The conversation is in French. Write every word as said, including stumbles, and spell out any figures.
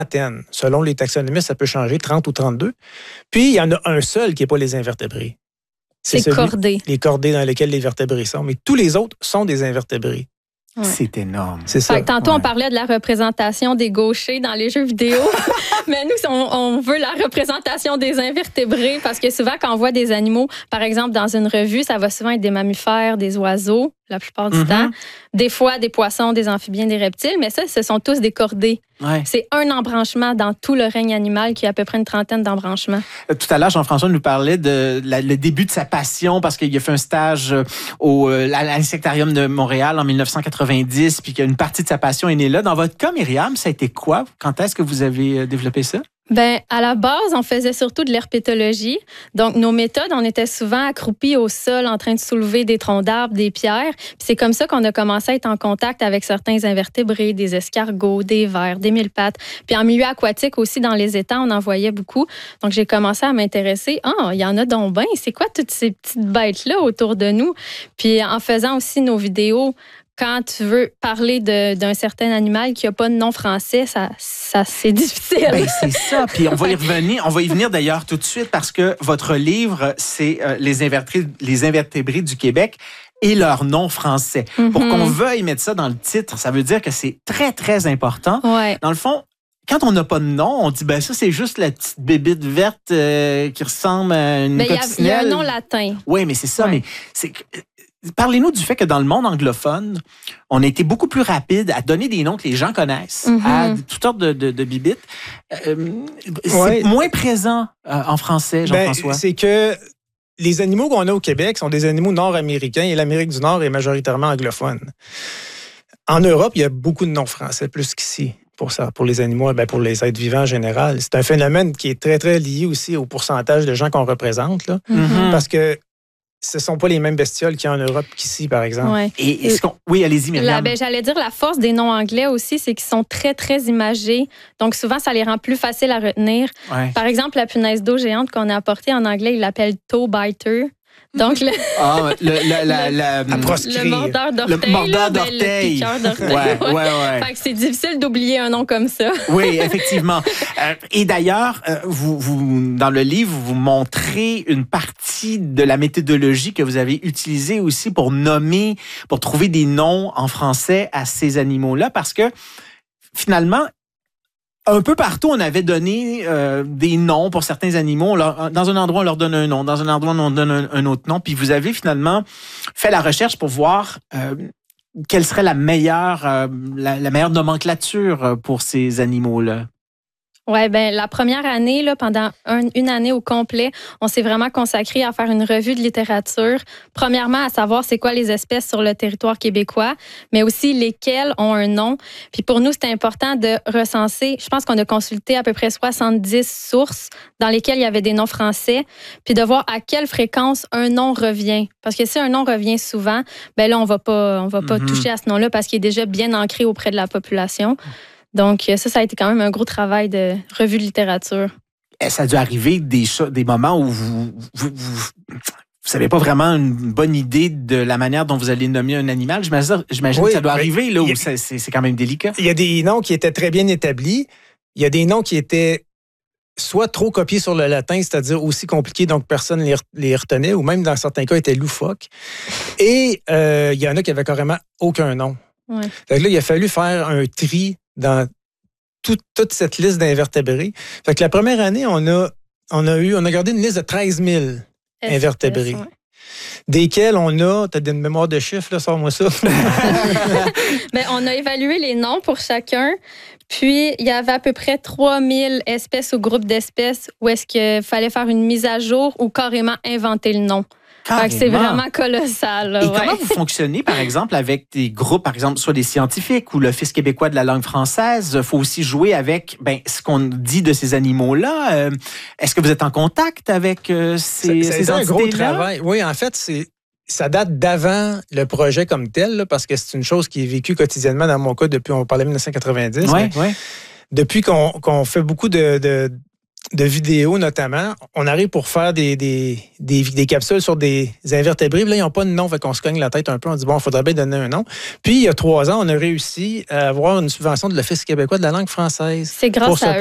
trentaine. Selon les taxonomistes, ça peut changer, trente ou trente-deux. Puis, il y en a un seul qui n'est pas les invertébrés. C'est les cordés. Les cordés dans lesquels les vertébrés sont. Mais tous les autres sont des invertébrés. Ouais. C'est énorme. C'est ça. Tantôt, ouais. on parlait de la représentation des gauchers dans les jeux vidéo. Mais nous, on, on veut la représentation des invertébrés parce que souvent, quand on voit des animaux, par exemple, dans une revue, ça va souvent être des mammifères, des oiseaux, la plupart du mm-hmm. temps. Des fois, des poissons, des amphibiens, des reptiles. Mais ça, ce sont tous des cordés. Ouais. C'est un embranchement dans tout le règne animal qui a à peu près une trentaine d'embranchements. Tout à l'heure, Jean-François nous parlait de la, le début de sa passion parce qu'il a fait un stage au, à l'Insectarium de Montréal en dix-neuf cent quatre-vingt-dix puis qu'une partie de sa passion est née là. Dans votre cas, Myriam, ça a été quoi? Quand est-ce que vous avez développé ça? Ben, à la base, on faisait surtout de l'herpétologie. Donc, nos méthodes, on était souvent accroupis au sol en train de soulever des troncs d'arbres, des pierres. Puis c'est comme ça qu'on a commencé à être en contact avec certains invertébrés, des escargots, des vers, des mille-pattes. Puis en milieu aquatique aussi, dans les étangs, on en voyait beaucoup. Donc, j'ai commencé à m'intéresser. Ah, oh, il y en a donc bien. C'est quoi toutes ces petites bêtes-là autour de nous? Puis en faisant aussi nos vidéos, quand tu veux parler de, d'un certain animal qui n'a pas de nom français, ça, ça c'est difficile. Ben, c'est ça. Puis on va y revenir. On va y venir d'ailleurs tout de suite parce que votre livre, c'est euh, les, invertébrés, les invertébrés du Québec et leur nom français. Mm-hmm. Pour qu'on veuille mettre ça dans le titre, ça veut dire que c'est très, très important. Ouais. Dans le fond, quand on n'a pas de nom, on dit, ben ça, c'est juste la petite bébite verte euh, qui ressemble à une ben, coccinelle. Il y a un nom latin. Oui, mais c'est ça. Ouais. Mais c'est... Parlez-nous du fait que dans le monde anglophone, on a été beaucoup plus rapide à donner des noms que les gens connaissent mm-hmm. à toutes sortes de, de, de bibites. Euh, c'est ouais. moins présent euh, en français, Jean-François. Ben, c'est que les animaux qu'on a au Québec sont des animaux nord-américains et l'Amérique du Nord est majoritairement anglophone. En Europe, il y a beaucoup de noms français, plus qu'ici. Pour ça, pour les animaux, ben pour les êtres vivants en général. C'est un phénomène qui est très, très lié aussi au pourcentage de gens qu'on représente. Là, mm-hmm. Parce que ce ne sont pas les mêmes bestioles qu'il y a en Europe qu'ici, par exemple. Ouais. Et est-ce qu'on... Oui, allez-y, Myriam. La, ben, j'allais dire, la force des noms anglais aussi, c'est qu'ils sont très, très imagés. Donc, souvent, ça les rend plus faciles à retenir. Ouais. Par exemple, la punaise d'eau géante qu'on a apportée en anglais, ils l'appellent toe biter. Donc, le, ah, le, la, la, la, le, le mordeur d'orteil. Le mordeur là, d'orteil. Ben, le piqueur d'orteil. Ouais, ouais, ouais. Fait que c'est difficile d'oublier un nom comme ça. Oui, effectivement. Euh, et d'ailleurs, euh, vous, vous, dans le livre, vous montrez une partie de la méthodologie que vous avez utilisée aussi pour nommer, pour trouver des noms en français à ces animaux-là, parce que finalement, un peu partout, on avait donné euh, des noms pour certains animaux. Leur, dans un endroit, on leur donne un nom. Dans un endroit, on donne un, un autre nom. Puis vous avez finalement fait la recherche pour voir euh, quelle serait la meilleure, euh, la, la meilleure nomenclature pour ces animaux-là. Oui, ben la première année, là, pendant un, une année au complet, on s'est vraiment consacré à faire une revue de littérature. Premièrement, à savoir c'est quoi les espèces sur le territoire québécois, mais aussi lesquelles ont un nom. Puis pour nous, c'était important de recenser, je pense qu'on a consulté à peu près soixante-dix sources dans lesquelles il y avait des noms français, puis de voir à quelle fréquence un nom revient. Parce que si un nom revient souvent, ben là, on va pas, on va pas mm-hmm. toucher à ce nom-là parce qu'il est déjà bien ancré auprès de la population. Donc, ça, ça a été quand même un gros travail de revue de littérature. Ça a dû arriver des, des moments où vous vous, vous, vous savez pas vraiment une bonne idée de la manière dont vous allez nommer un animal. J'imagine, j'imagine oui, que ça doit arriver là, où a, c'est, c'est quand même délicat. Il y a des noms qui étaient très bien établis. Il y a des noms qui étaient soit trop copiés sur le latin, c'est-à-dire aussi compliqués, donc personne ne les, les retenait, ou même dans certains cas, étaient loufoques. Et euh, il y en a qui avaient carrément aucun nom. Ouais. Fait que là, il a fallu faire un tri dans tout, toute cette liste d'invertébrés. Fait que la première année, on a, on a eu, on a gardé une liste de treize mille espèces, invertébrés. Ouais. Desquels on a, tu as une mémoire de chiffres, là, sors-moi ça. Bien, on a évalué les noms pour chacun. Puis, il y avait à peu près trois mille espèces ou groupes d'espèces où est-ce qu'il fallait faire une mise à jour ou carrément inventer le nom. Fait que c'est vraiment colossal. Là, Et ouais. comment vous fonctionnez, par exemple, avec des groupes, par exemple, soit des scientifiques ou l'Office québécois de la langue française? Il faut aussi jouer avec ben, ce qu'on dit de ces animaux-là. Euh, est-ce que vous êtes en contact avec euh, ces, c'est, ces c'est entités-là? un gros travail. Oui, en fait, c'est, ça date d'avant le projet comme tel, là, parce que c'est une chose qui est vécue quotidiennement dans mon cas depuis, on parlait de dix-neuf cent quatre-vingt-dix. Oui, oui. Depuis qu'on, qu'on fait beaucoup de... de de vidéos notamment. On arrive pour faire des, des, des, des capsules sur des invertébrés. Là, ils n'ont pas de nom, fait qu'on se cogne la tête un peu. On dit, bon, il faudrait bien donner un nom. Puis, il y a trois ans, on a réussi à avoir une subvention de l'Office québécois de la langue française. C'est grâce à eux.